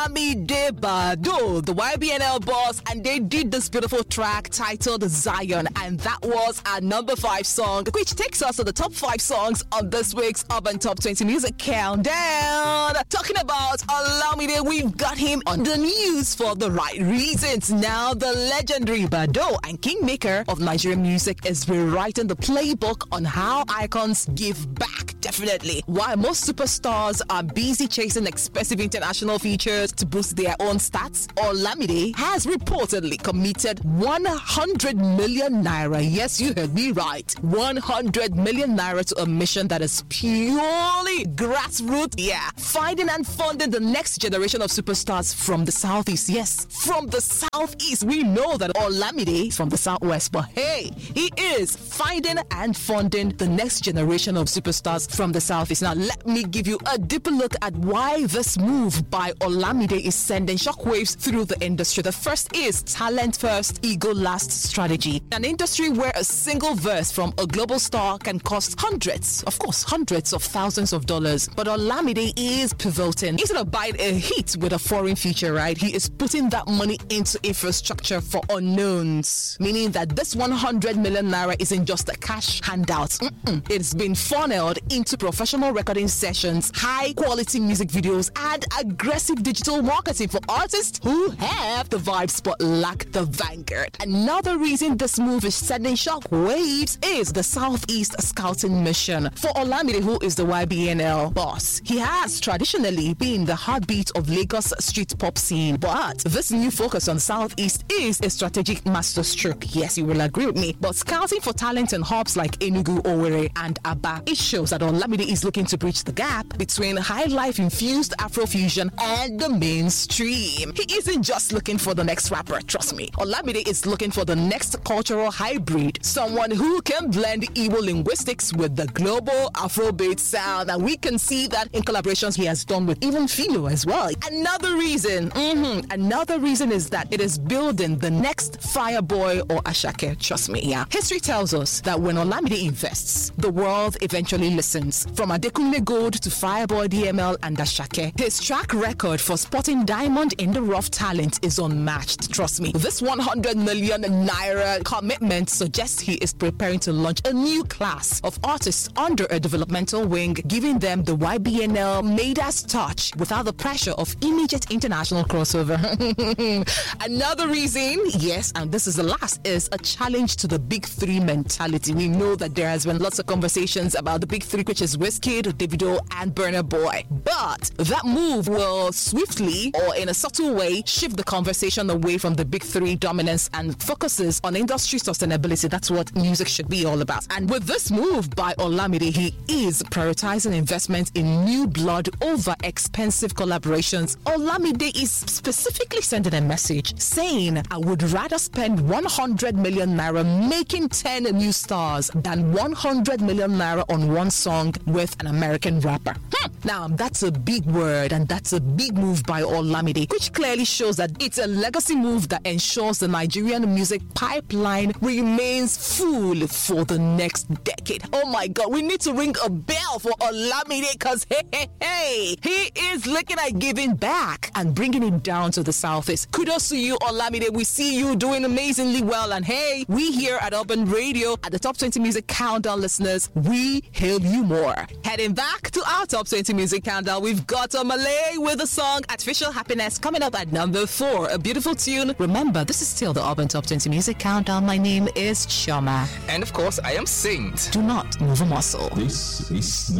Olamide Badoo, the YBNL boss, and they did this beautiful track titled Zion, and that was our number 5 song, which takes us to the top 5 songs on this week's Urban Top 20 Music Countdown. Talking about Olamide, we've got him on the news for the right reasons. Now, the legendary Badoo and kingmaker of Nigerian music is rewriting the playbook on how icons give back, definitely. While most superstars are busy chasing expensive international features to boost their own stats, Olamide has reportedly committed 100 million naira. Yes, you heard me right. 100 million naira to a mission that is purely grassroots. Yeah. Finding and funding the next generation of superstars from the Southeast. Yes, from the Southeast. We know that Olamide is from the Southwest, but hey, he is finding and funding the next generation of superstars from the Southeast. Now, let me give you a deeper look at why this move by Olamide is sending shockwaves through the industry. The first is talent first, ego last strategy. An industry where a single verse from a global star can cost hundreds of thousands of dollars. But Olamide is pivoting. Instead of buying a hit with a foreign feature, right, he is putting that money into infrastructure for unknowns. Meaning that this 100 million naira isn't just a cash handout. It's been funneled into professional recording sessions, high quality music videos, and aggressive digital marketing for artists who have the vibes but lack the vanguard. Another reason this move is sending shock waves is the Southeast Scouting Mission. For Olamide, who is the YBNL boss, he has traditionally been the heartbeat of Lagos street pop scene, but this new focus on Southeast is a strategic masterstroke. Yes, you will agree with me. But scouting for talent in hubs like Enugu, Owerri, and Aba, it shows that Olamide is looking to bridge the gap between high life infused Afrofusion and the mainstream. He isn't just looking for the next rapper, trust me. Olamide is looking for the next cultural hybrid, someone who can blend Igbo linguistics with the global Afrobeat sound, and we can see that in collaborations he has done with even Philo as well. Another reason is that it is building the next Fireboy or Ashake, trust me. Yeah, history tells us that when Olamide invests, the world eventually listens. From Adekunle Gold to Fireboy, DML, and Ashake, his track record for spotting diamond in the rough talent is unmatched. Trust me. This 100 million naira commitment suggests he is preparing to launch a new class of artists under a developmental wing, giving them the YBNL Midas touch without the pressure of immediate international crossover. Another reason, yes, and this is the last, is a challenge to the big three mentality. We know that there has been lots of conversations about the big three, which is Wizkid, Davido, and Burna Boy. But that move will swiftly, or in a subtle way, shift the conversation away from the big three dominance and focuses on industry sustainability. That's what music should be all about. And with this move by Olamide, he is prioritizing investment in new blood over expensive collaborations. Olamide is specifically sending a message saying, I would rather spend 100 million naira making 10 new stars than 100 million naira on one song with an American rapper. Now, that's a big word and that's a big move by Olamide, which clearly shows that it's a legacy move that ensures the Nigerian music pipeline remains full for the next decade. Oh my God, we need to ring a bell for Olamide because hey, he is looking at giving back and bringing it down to the Southeast. Kudos to you, Olamide. We see you doing amazingly well, and hey, we here at Urban Radio, at the Top 20 Music Countdown listeners, we hail you more. Heading back to our Top 20 Music Countdown, we've got a Malay with the song Artificial Happiness coming up at number 4. A beautiful tune. Remember, this is still the Urban Top 20 Music Countdown. My name is Shoma. And of course, I am Saint. Do not move a muscle. This is